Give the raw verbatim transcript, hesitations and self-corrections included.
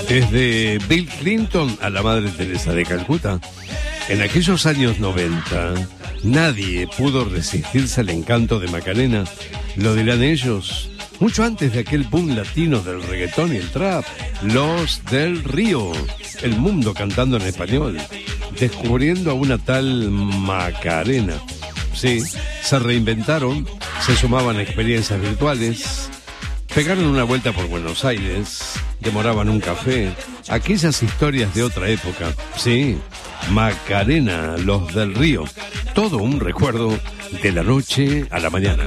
Desde Bill Clinton a la Madre Teresa de Calcuta, en aquellos años noventa, nadie pudo resistirse al encanto de Macarena. Lo dirán ellos, mucho antes de aquel boom latino del reggaetón y el trap. Los del Río, el mundo cantando en español, descubriendo a una tal Macarena. Sí, se reinventaron, se sumaban experiencias virtuales, pegaron una vuelta por Buenos Aires, demoraban un café, aquellas historias de otra época. Sí, Macarena, Los del Río, todo un recuerdo de la noche a la mañana.